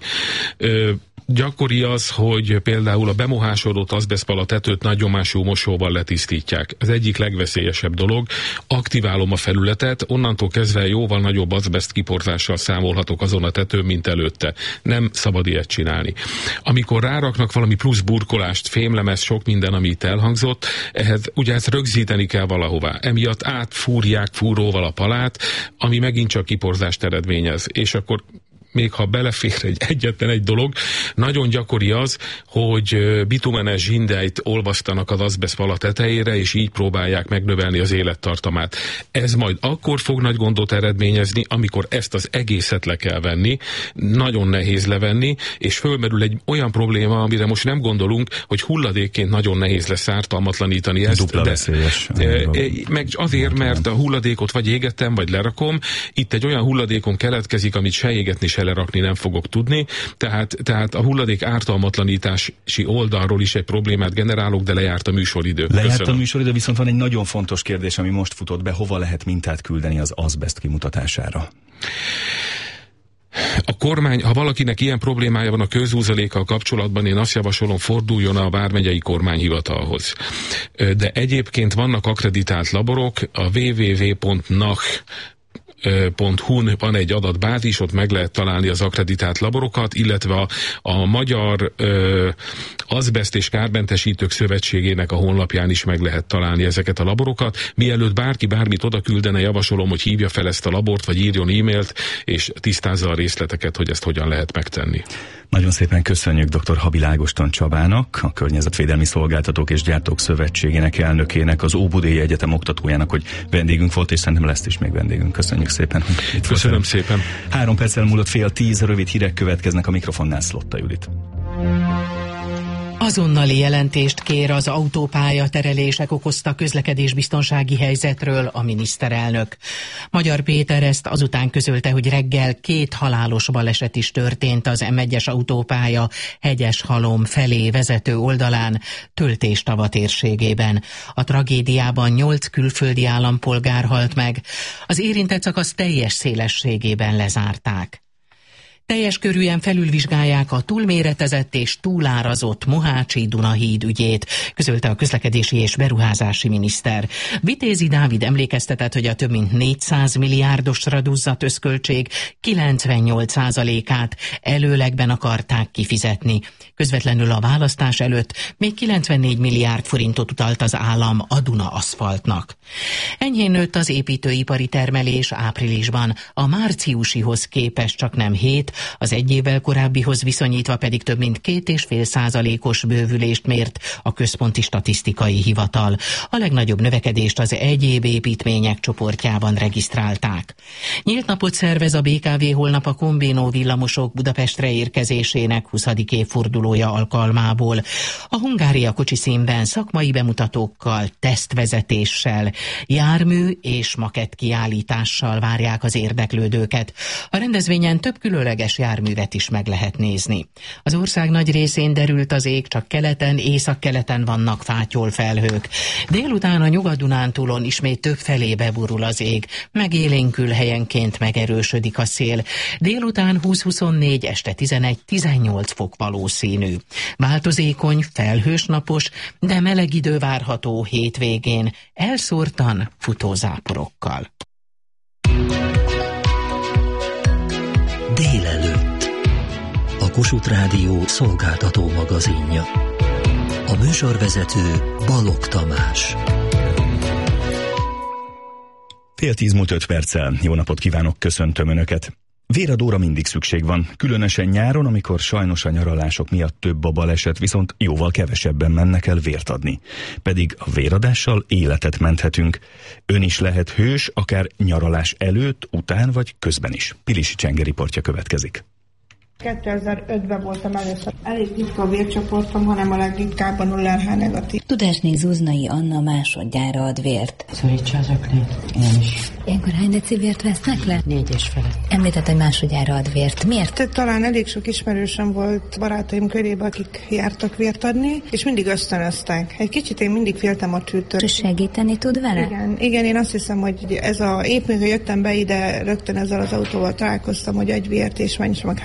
Gyakori az, hogy például a bemohásodott azbesztpala tetőt nagy nyomású mosóval letisztítják. Az egyik legveszélyesebb dolog. Aktiválom a felületet, onnantól kezdve jóval nagyobb azbeszt kiporzással számolhatok azon a tetőn, mint előtte. Nem szabad ilyet csinálni. Amikor ráraknak valami plusz burkolást, fémlemez, sok minden, ami itt elhangzott, ehhez ugye ezt rögzíteni kell valahová. Emiatt átfúrják fúróval a palát, ami megint csak kiporzást eredményez. És akkor még ha belefér egy egyetlen egy dolog, nagyon gyakori az, hogy bitumenes zsindelyt olvasztanak az azbesztfala tetejére, és így próbálják megnövelni az élettartamát. Ez majd akkor fog nagy gondot eredményezni, amikor ezt az egészet le kell venni, nagyon nehéz levenni, és fölmerül egy olyan probléma, amire most nem gondolunk, hogy hulladékként nagyon nehéz lesz ártalmatlanítani ezt. Dupla veszélyes. De, meg azért, mert a hulladékot vagy égetem, vagy lerakom, itt egy olyan hulladékon keletkezik, amit se égetni, se lerakni nem fogok tudni, tehát, tehát a hulladék ártalmatlanítási oldalról is egy problémát generálok, de lejárt a műsoridő. Lejárt Köszönöm. a műsoridő, viszont van egy nagyon fontos kérdés, ami most futott be, hova lehet mintát küldeni az azbeszt kimutatására? A kormány, ha valakinek ilyen problémája van a közúzalékkal kapcsolatban, én azt javasolom, forduljon a vármegyei kormányhivatalhoz. De egyébként vannak akkreditált laborok, a double-u double-u double-u pont nach pont hu-n van egy adatbázis, ott meg lehet találni az akkreditált laborokat, illetve a, a Magyar ö, Azbeszt és Kármentesítők Szövetségének a honlapján is meg lehet találni ezeket a laborokat. Mielőtt bárki bármit oda küldene, javasolom, hogy hívja fel ezt a labort, vagy írjon e-mailt, és tisztázza a részleteket, hogy ezt hogyan lehet megtenni. Nagyon szépen köszönjük dr. Habil Ágoston Csabának, a Környezetvédelmi Szolgáltatók és Gyártók Szövetségének elnökének, az Óbudai Egyetem oktatójának, hogy vendégünk volt, és szerintem lesz is még vendégünk. Köszönjük szépen, hogy itt Köszönöm volt. szépen. Három perccel múlott fél tíz, rövid hírek következnek, a mikrofonnál Szlotta Judit. Azonnali jelentést kér az autópálya terelések okozta közlekedésbiztonsági helyzetről a miniszterelnök. Magyar Péter ezt azután közölte, hogy reggel két halálos baleset is történt az em egyes autópálya Hegyeshalom felé vezető oldalán, Töltéstava térségében. A tragédiában nyolc külföldi állampolgár halt meg. Az érintett szakasz teljes szélességében lezárták. Teljes körűen felülvizsgálják a túlméretezett és túlárazott Mohácsi Dunahíd ügyét, közölte a közlekedési és beruházási miniszter. Vitézi Dávid emlékeztetett, hogy a több mint négyszáz milliárdosra duzzadt összköltség kilencvennyolc százalékát előlegben akarták kifizetni. Közvetlenül a választás előtt még kilencvennégy milliárd forintot utalt az állam a Duna aszfaltnak. Enyhén nőtt az építőipari termelés áprilisban, a márciusihoz képest csak nem hét, az egy évvel korábbihoz viszonyítva pedig több mint két és fél százalékos bővülést mért a Központi Statisztikai Hivatal. A legnagyobb növekedést az egyéb építmények csoportjában regisztrálták. Nyílt napot szervez a bé ká vé holnap a Combino villamosok Budapestre érkezésének huszadik évfordulója alkalmából. A Hungária kocsiszínben szakmai bemutatókkal, tesztvezetéssel, jármű és makett kiállítással várják az érdeklődőket. A rendezvényen több különleges járművet is meg lehet nézni. Az ország nagy részén derült az ég, csak keleten, északkeleten vannak fátyolfelhők. Délután a Nyugat-Dunántúlon ismét több felé beborul az ég, megélénkül, helyenként megerősödik a szél. Délután húsz-huszonnégy, este tizenegy-tizennyolc fok valószínű. Változékony, felhős napos, de meleg idő várható hétvégén, elszórtan futózáporokkal. Délelőtt. A Kossuth Rádió szolgáltató magazinja. A műsorvezető Balogh Tamás. Fél tíz múlt öt perccel. Jó napot kívánok, köszöntöm Önöket. Véradóra mindig szükség van, különösen nyáron, amikor sajnos a nyaralások miatt több a baleset, viszont jóval kevesebben mennek el vért adni. Pedig a véradással életet menthetünk. Ön is lehet hős, akár nyaralás előtt, után vagy közben is. Pilisi Csenge riportja következik. kétezer-ötben voltam először. Elég ritka a vércsoportom, hanem a legritkább a nulla er há negatív. Tudásné Zuznai Anna másodjára ad vért. Szorítsa az öklét. Én is. Ilyenkor hány deci vért vesznek le? Négy és felett. Említett, hogy másodjára ad vért. Miért? Talán elég sok ismerősöm volt barátaim körében, akik jártak vért adni, és mindig ösztönöztek. Egy kicsit én mindig féltem a tűtől. Segíteni tud vele? Igen, igen, én azt hiszem, hogy ez a épp, mikor jöttem be ide, rögtön ezzel az autóval találkoztam, hogy egy vértés van, és meg három élet.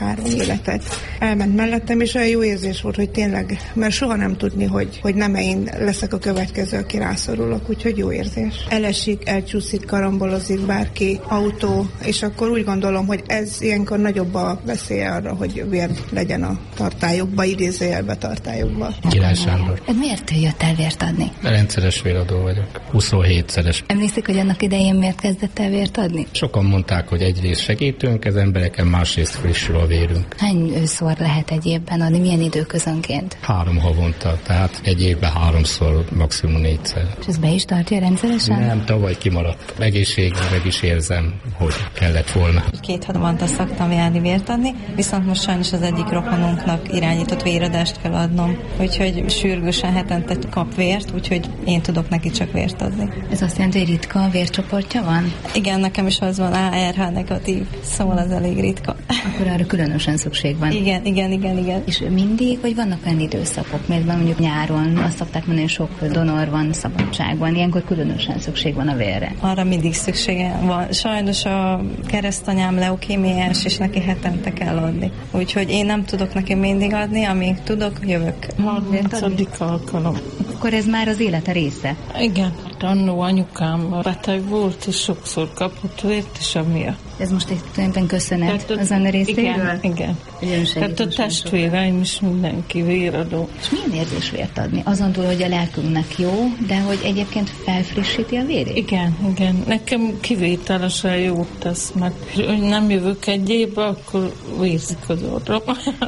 életet. Elment mellettem, és olyan jó érzés volt, hogy tényleg, mert soha nem tudni, hogy, hogy nem én leszek a következő, aki rászorulok, úgyhogy jó érzés. Elesik, elcsúszik, karambolozik bárki, autó, és akkor úgy gondolom, hogy ez ilyenkor nagyobb a veszélye arra, hogy vér legyen a tartályokba, idézőjelbe tartályokba. Király Sándor. Miért jött el vért adni? Rendszeres véradó vagyok. huszonhétszeres. Emlékszik, hogy annak idején miért kezdett el vért adni? Sokan mondták, hogy egyrészt segítünk az embereken, másrészt frissül a vérünk. Hány szor lehet egy évben adni? Milyen időközönként? Három havonta, tehát egy évben háromszor, maximum négyszer. És ez be is tartja rendszeresen? Nem, tavaly kimaradt. Egészségben meg is érzem, hogy kellett volna. Két havonta szoktam járni vért adni, viszont most sajnos az egyik rokonunknak irányított véradást kell adnom, úgyhogy sürgősen hetente kap vért, úgyhogy én tudok neki csak vért adni. Ez azt jelenti, hogy ritka a vércsoportja van? Igen, nekem is az van, á er há negatív, szóval az elég ritka. Akkor arra különösen szükség van. Igen, igen, igen, igen. És mindig, vagy vannak olyan időszakok, mert van mondjuk nyáron, azt szokták mondani, hogy sok donor van szabadságban, ilyenkor különösen szükség van a vérre. Arra mindig szüksége van. Sajnos a keresztanyám leukémiás, és neki hetente kell adni. Úgyhogy én nem tudok neki mindig adni, amíg tudok, jövök. harmincadik alkalom. Akkor ez már az élete része? Igen. Annó anyukám beteg volt, és sokszor kapott vért, és amiatt. Ez most egy tulajdonképpen köszönet tehát, az Anna részéről? Igen, igen. Tehát a testvéreim is mindenki véradó. És milyen érzés vért adni? Azon túl, hogy a lelkünknek jó, de hogy egyébként felfrissíti a vérét? Igen, igen. Nekem kivételesen jót tesz, mert hogy nem jövök egy évbe, akkor vérzik az orrom.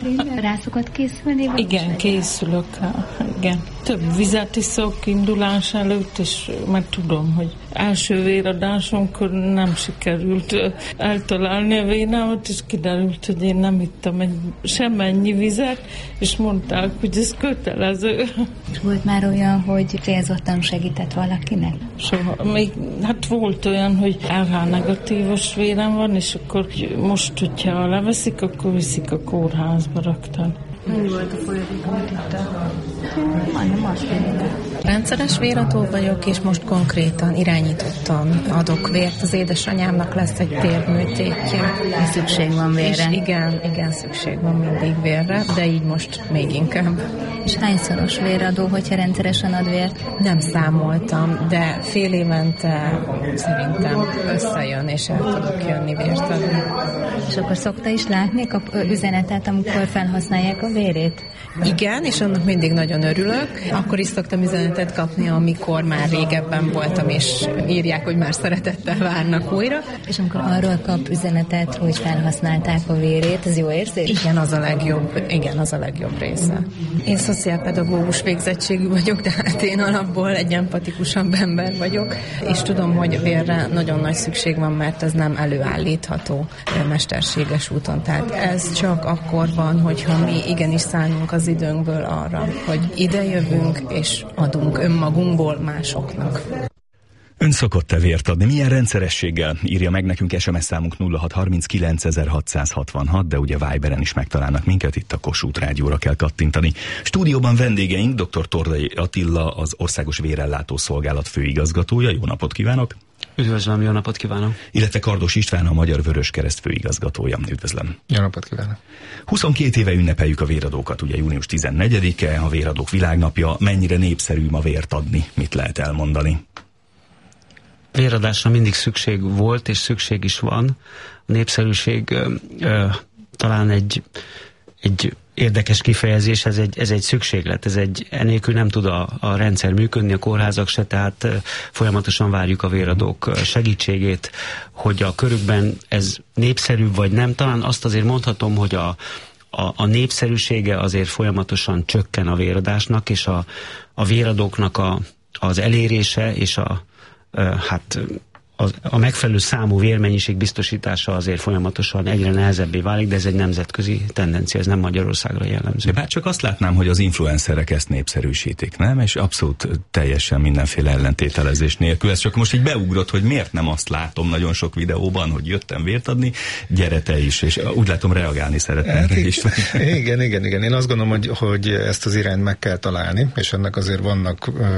Rá szokott készülni? Igen, készülök rá. Igen. Több vizet iszok indulás előtt, és mert tudom, hogy első véradásomkor nem sikerült eltalálni a vénámat, és kiderült, hogy én nem ittam egy, semennyi vizet, és mondták, hogy ez kötelező. És volt már olyan, hogy célzottan segített valakinek? Soha. Még, hát volt olyan, hogy er há negatívos vérem van, és akkor most, hogyha leveszik, akkor viszik a kórházba raktan. Mi volt a folyadék, amit ittál? Majdnem másfél. Rendszeres véradó vagyok, és most konkrétan irányítottan adok vért. Az édesanyámnak lesz egy térműtétje. Szükség van vérre. És igen, igen, szükség van mindig vérre, de így most még inkább. És hányszoros véradó, hogyha rendszeresen ad vért? Nem számoltam, de fél évente szerintem összejön, és el tudok jönni vért adni. És akkor szokta is látni, kap üzenetet, amikor felhasználják a vérét? Igen, és annak mindig nagyon örülök. Akkor is szoktam üzenetet kapni, amikor már régebben voltam, és írják, hogy már szeretettel várnak újra. És amikor arról kap üzenetet, hogy felhasználták a vérét, ez jó érzés? Igen, az a legjobb, igen, az a legjobb része. Én szociálpedagógus végzettségű vagyok, de hát én alapból egy empatikusabb ember vagyok, és tudom, hogy vérre nagyon nagy szükség van, mert ez nem előállítható mesterséges úton. Tehát ez csak akkor van, hogyha mi igenis szánunk az időnkből arra, hogy ide jövünk és adunk önmagunkból másoknak. Ön szokott-e vért adni? Milyen rendszerességgel? Írja meg nekünk, es em es számunk nulla hat harminckilenc ezerhatszázhatvanhat, de ugye Viberen is megtalálnak minket, itt a Kossuth Rádióra kell kattintani. Stúdióban vendégeink dr. Tordai Attila, az Országos Vérellátó Szolgálat főigazgatója. Jó napot kívánok! Üdvözlöm, jó napot kívánok! Illetve Kardos István, a Magyar Vöröskereszt főigazgatója. Üdvözlöm! Jó napot kívánok! huszonkét éve ünnepeljük a véradókat, ugye június tizennegyedike, a Véradók Világnapja. Mennyire népszerű ma vért adni? Mit lehet elmondani? Véradásra mindig szükség volt, és szükség is van. A népszerűség ö, ö, talán egy, egy érdekes kifejezés, ez egy, ez egy szükséglet, ez egy, enélkül nem tud a, a rendszer működni, a kórházak se, tehát ö, folyamatosan várjuk a véradók segítségét, hogy a körükben ez népszerű vagy nem. Talán azt azért mondhatom, hogy a, a, a népszerűsége azért folyamatosan csökken a véradásnak, és a, a véradóknak a, az elérése és a hát a, a megfelelő számú vérmennyiség biztosítása azért folyamatosan egyre nehezebbé válik, de ez egy nemzetközi tendencia, ez nem Magyarországra jellemző. Bár csak azt látnám, hogy az influencerek ezt népszerűsítik, nem? És abszolút teljesen mindenféle ellentételezés nélkül. Ez csak most így beugrott, hogy miért nem azt látom nagyon sok videóban, hogy jöttem vért adni, gyere te is, és úgy látom reagálni szeretném. Hát, igen, igen, igen. Én azt gondolom, hogy, hogy ezt az irányt meg kell találni, és ennek azért vannak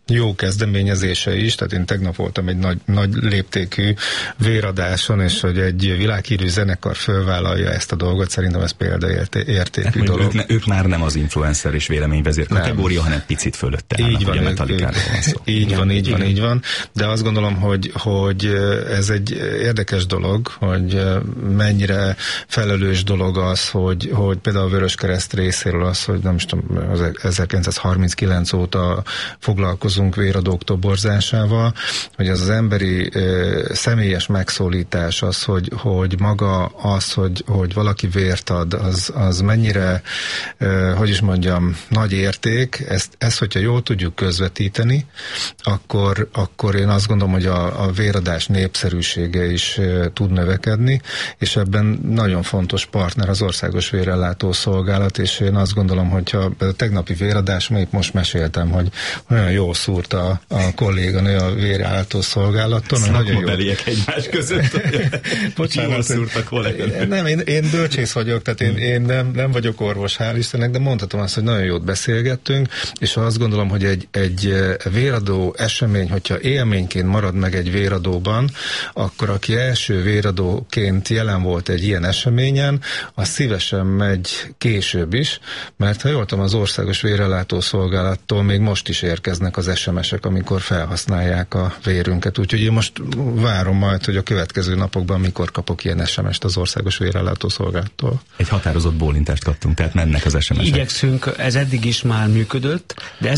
jó kezdeményezése is, tehát én tegnap voltam egy nagy, nagy léptékű véradáson, és hogy egy világhírű zenekar fölvállalja ezt a dolgot, szerintem ez példaértékű hát, dolog. Ők, ők már nem az influencer és véleményvezér kategória, hanem picit fölötte állnak, így van, ugye ők, ők, van szó. Így van, így van, így van, de azt gondolom, hogy, hogy ez egy érdekes dolog, hogy mennyire felelős dolog az, hogy, hogy például a Vöröskereszt részéről az, hogy nem is tudom, az ezerkilencszázharminckilenc óta foglalkozunk véradók toborzásával, hogy az az emberi ö, személyes megszólítás, az, hogy, hogy maga az, hogy, hogy valaki vért ad, az, az mennyire, ö, hogy is mondjam, nagy érték. Ezt, ezt hogyha jól tudjuk közvetíteni, akkor, akkor én azt gondolom, hogy a, a véradás népszerűsége is ö, tud növekedni, és ebben nagyon fontos partner az Országos Vérellátó Szolgálat, és én azt gondolom, hogyha a tegnapi véradás, még most meséltem, hogy olyan jól szúrt a, a kolléganő a vérellátó szolgálaton. Szakmabeliek egymás között. Bocsánat, jól szúrtak kolléganő. Nem, én, én bölcsész vagyok, tehát én, én nem, nem vagyok orvos, hál' Istennek, de mondhatom azt, hogy nagyon jót beszélgettünk, és azt gondolom, hogy egy, egy véradó esemény, hogyha élményként marad meg egy véradóban, akkor aki első véradóként jelen volt egy ilyen eseményen, az szívesen megy később is, mert ha jól tudom, az Országos Vérellátó Szolgálattól még most is érkeznek az es em esek, amikor felhasználják a vérünket. Úgyhogy én most várom majd, hogy a következő napokban mikor kapok ilyen es em est az Országos Vérellátó Szolgálattól. Egy határozott bólintást kaptunk, tehát mennek az es em esek. Igyekszünk, ez eddig is már működött, de